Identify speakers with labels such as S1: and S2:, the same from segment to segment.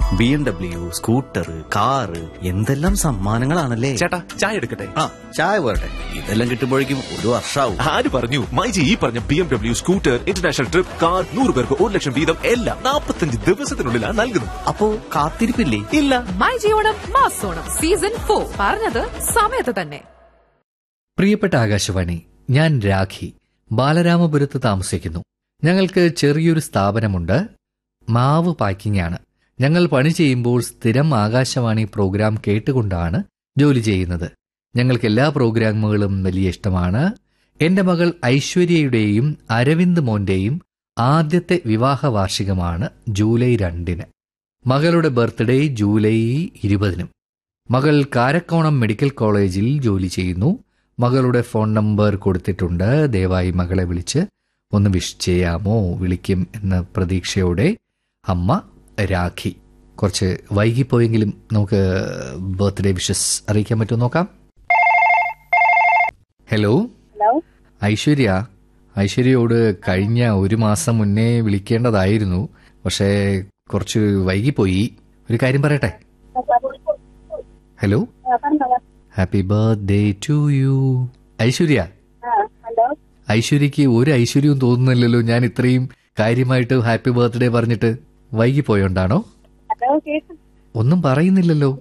S1: BMW, scooter, car, എന്തെല്ലാം സമ്മാനങ്ങളാണല്ലേ.
S2: ചേട്ടാ, ചായ എടുക്കട്ടെ?
S1: ആ, ചായ പോരട്ടെ. ഇതെല്ലാം കിട്ടുമ്പോഴേക്കും ഒരു വർഷാവും.
S2: ആര് പറഞ്ഞു? മൈജി ഈ പറഞ്ഞ BMW, scooter, international trip, car, 100 പേർക്ക് 1 ലക്ഷം വീതം എല്ലാം 45 ദിവസത്തിനുള്ളിലാണ് നൽകുന്നത്.
S1: അപ്പോ കാത്തിരിപ്പില്ലേ?
S2: ഇല്ല.
S3: മൈജി ഓണം മാസോണം സീസൺ 4 പറഞ്ഞത് സമയത്ത് തന്നെ.
S4: പ്രിയപ്പെട്ട ആകാശവാണി, ഞാൻ രാഖി ബാലരാമപുരത്ത് താമസിക്കുന്നു. ഞങ്ങൾക്ക് ചെറിയൊരു സ്ഥാപനമുണ്ട്. മാവ് പാക്കിംഗ് ആണ്. ഞങ്ങൾ പണി ചെയ്യുമ്പോൾ സ്ഥിരം ആകാശവാണി പ്രോഗ്രാം കേട്ടുകൊണ്ടാണ് ജോലി ചെയ്യുന്നത്. ഞങ്ങൾക്ക് എല്ലാ പ്രോഗ്രാമുകളും വലിയ ഇഷ്ടമാണ്. എന്റെ മകൾ ഐശ്വര്യയുടെയും അരവിന്ദ് മോന്റെയും ആദ്യത്തെ വിവാഹ വാർഷികമാണ് ജൂലൈ 2-ന്. മകളുടെ ബർത്ത്ഡേ ജൂലൈ 20-നും. മകൾ കാരക്കോണം മെഡിക്കൽ കോളേജിൽ ജോലി ചെയ്യുന്നു. മകളുടെ ഫോൺ നമ്പർ കൊടുത്തിട്ടുണ്ട്. ദയവായി മകളെ വിളിച്ച് ഒന്ന് വിഷ് ചെയ്യാമോ? വിളിക്കും എന്ന പ്രതീക്ഷയോടെ അമ്മ രാഖി. കുറച്ച് വൈകിപ്പോയെങ്കിലും നമുക്ക് ബർത്ത്ഡേ വിഷസ് അറിയിക്കാൻ പറ്റുമോ നോക്കാം. ഹലോ, ഐശ്വര്യയോട് കഴിഞ്ഞ 1 മാസം മുന്നേ വിളിക്കേണ്ടതായിരുന്നു. പക്ഷേ കുറച്ച് വൈകിപ്പോയി. ഒരു കാര്യം പറയട്ടെ? Hello, happy birthday to you. ഐശ്വര്യക്ക് ഒരു ഐശ്വര്യവും തോന്നുന്നില്ലല്ലോ. ഞാൻ ഇത്രയും കാര്യമായിട്ട് ഹാപ്പി ബർത്ത്ഡേ പറഞ്ഞിട്ട് വൈകിപ്പോയോണ്ടാണോ? ഒന്നും പറയുന്നില്ലല്ലോ.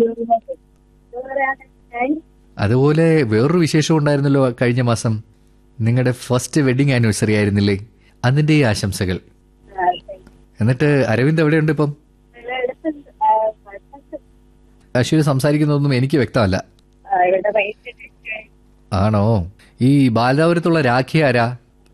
S4: അതുപോലെ വേറൊരു വിശേഷം ഉണ്ടായിരുന്നല്ലോ കഴിഞ്ഞ മാസം. നിങ്ങളുടെ ഫസ്റ്റ് വെഡിങ് ആനിവേഴ്സറി ആയിരുന്നില്ലേ? അതിന്റെ ആശംസകൾ. എന്നിട്ട് അരവിന്ദ് എവിടെയുണ്ട് ഇപ്പം? ഐശ്വര്യ സംസാരിക്കുന്നതൊന്നും എനിക്ക് വ്യക്തമല്ല. ആണോ? ഈ ബാലരാപുരത്തുള്ള രാഖി ആരാ?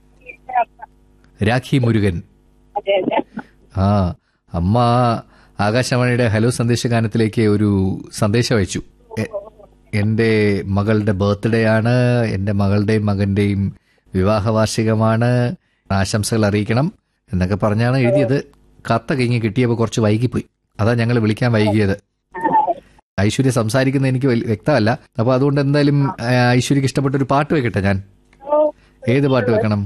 S4: രാഖി മുരുകൻ. ആ, അമ്മ ആകാശവാണിയുടെ ഹലോ സന്ദേശഗാനത്തിലേക്ക് ഒരു സന്ദേശം അയച്ചു. എന്റെ മകളുടെ ബർത്ത്ഡേ ആണ്, എന്റെ മകളുടെയും മകന്റെയും വിവാഹ വാർഷികമാണ്, ആശംസകൾ അറിയിക്കണം എന്നൊക്കെ പറഞ്ഞാണ് എഴുതിയത്. കത്ത കഴിഞ്ഞ് കിട്ടിയപ്പോൾ കുറച്ച് വൈകിപ്പോയി. അതാ ഞങ്ങൾ വിളിക്കാൻ വൈകിയത്. ഐശ്വര്യ സംസാരിക്കുന്നത് എനിക്ക് വ്യക്തമല്ല. അപ്പൊ അതുകൊണ്ട് എന്തായാലും ഐശ്വര്യക്ക് ഇഷ്ടപ്പെട്ട ഒരു പാട്ട് വെക്കട്ടെ ഞാൻ? ഏത് പാട്ട് വെക്കണം?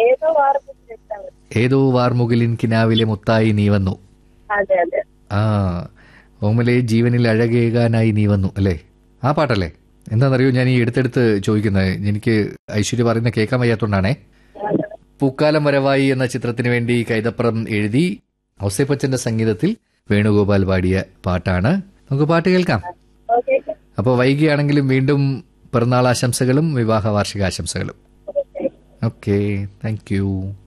S4: ഏതോ വാർമുകിലിൻ കിനാവിലെ മുത്തായി നീ വന്നു. ആ, ഓമലെ ജീവനിൽ അഴകേകാനായി നീ വന്നു അല്ലേ? ആ പാട്ടല്ലേ? എന്താണെന്നറിയോ, ഞാൻ ഈ എടുത്തെടുത്ത് ചോദിക്കുന്നത്. എനിക്ക് ഐശ്വര്യ പറയുന്ന കേൾക്കാൻ വയ്യാത്തോണ്ടാണേ. പൂക്കാലം വരവായി എന്ന ചിത്രത്തിന് വേണ്ടി കൈതപ്രം എഴുതി ഔസേപ്പച്ചന്റെ സംഗീതത്തിൽ വേണുഗോപാൽ പാടിയ പാട്ടാണ്. നമുക്ക് പാട്ട് കേൾക്കാം. അപ്പോൾ വൈകിയാണെങ്കിലും വീണ്ടും പിറന്നാൾ ആശംസകളും വിവാഹ വാർഷിക ആശംസകളും. Okay, thank you.